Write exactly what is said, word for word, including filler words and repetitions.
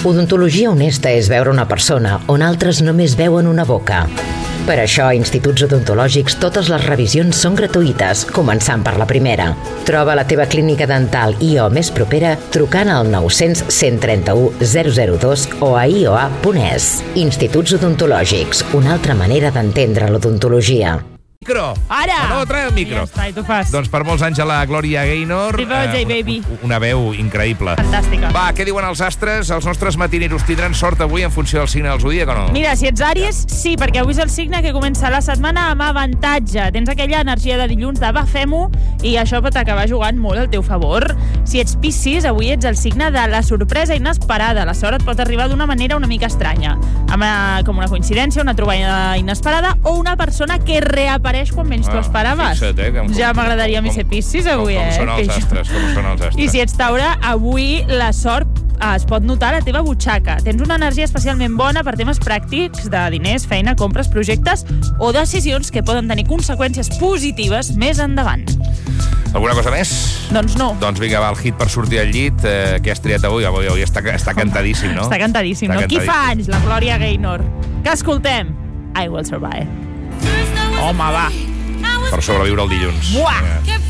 Odontologia honesta és veure una persona on altres només veuen una boca. Per això, a Instituts Odontològics totes les revisions són gratuïtes, començant per la primera. Troba la teva clínica dental I O més propera trucant al nou cents, cent trenta-u, zero zero dos o a i o a punt es. Instituts Odontològics, una altra manera d'entendre l'odontologia. Micro. Ara! No, trae el micro. Ja està, i tu fas. Doncs per molts anys a la Gloria Gaynor. Happy birthday, eh, baby. Una veu increïble. Fantàstica. Va, què diuen els astres? Els nostres matineros tindran sort avui en funció del signe del zodíac o no? Mira, si ets Àries, sí, perquè avui és el signe que comença la setmana amb avantatge. Tens aquella energia de dilluns de va, fem-ho, i això pot acabar jugant molt al teu favor. Si ets Piscis, avui ets el signe de la sorpresa inesperada. La sort et pot arribar d'una manera una mica estranya, amb una, com una coincidència, una troballa inesperada o una persona que reapareix quan menys t'ho esperaves. Fixa't, eh, com, ja m'agradaria a mi ser Piscis avui, com, com eh? Són els astres, com són els astres. I si ets Taure, avui la sort es pot notar a la teva butxaca. Tens una energia especialment bona per temes pràctics de diners, feina, compres, projectes o decisions que poden tenir conseqüències positives més endavant. Alguna cosa més? Doncs no. Doncs vinga, va, el hit per sortir al llit. Eh, què has triat avui? Avui, avui està, està cantadíssim, no? Està cantadíssim, està no? cantadíssim. Qui fa anys? La Gloria Gaynor. Que escoltem? I Will Survive. Home, va. Per sobreviure el dilluns. Buah! Vinga.